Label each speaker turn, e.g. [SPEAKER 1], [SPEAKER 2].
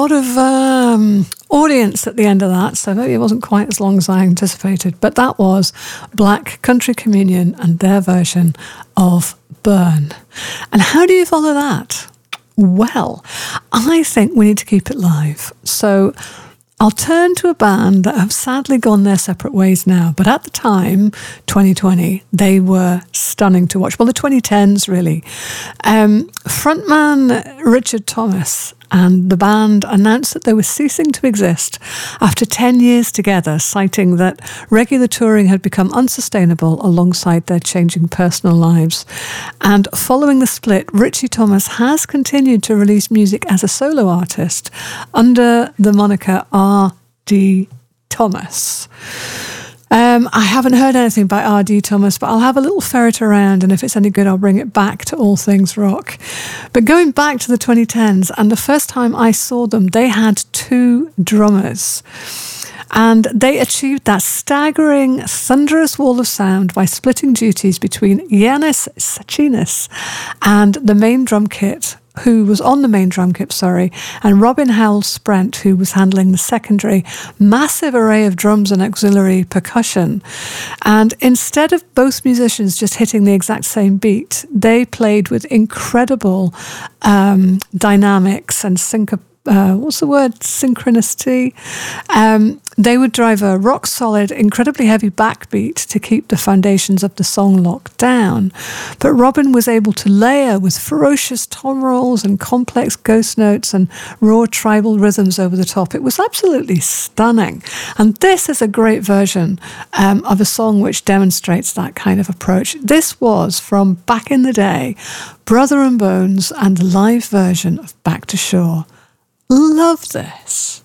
[SPEAKER 1] lot of audience at the end of that, so maybe it wasn't quite as long as I anticipated. But that was Black Country Communion and their version of Burn. And how do you follow that? Well, I think we need to keep it live. So I'll turn to a band that have sadly gone their separate ways now, but at the time, 2020, they were stunning to watch. Well, the 2010s, really. Frontman Richard Thomas and the band announced that they were ceasing to exist after 10 years together, citing that regular touring had become unsustainable alongside their changing personal lives. And following the split, Richie Thomas has continued to release music as a solo artist under the moniker R.D. Thomas. I haven't heard anything by R.D. Thomas, but I'll have a little ferret around, and if it's any good, I'll bring it back to All Things Rock. But going back to the 2010s, and the first time I saw them, they had 2 drummers. And they achieved that staggering, thunderous wall of sound by splitting duties between Yanis Sachinis and the main drum kit, who was on the main drum kit, and Robin Howell Sprent, who was handling the secondary, massive array of drums and auxiliary percussion. And instead of both musicians just hitting the exact same beat, they played with incredible dynamics and synchronicity. They would drive a rock-solid, incredibly heavy backbeat to keep the foundations of the song locked down. But Robin was able to layer with ferocious tom rolls and complex ghost notes and raw tribal rhythms over the top. It was absolutely stunning. And this is a great version of a song which demonstrates that kind of approach. This was, from back in the day, Brother and Bones and the live version of Back to Shore. Love this.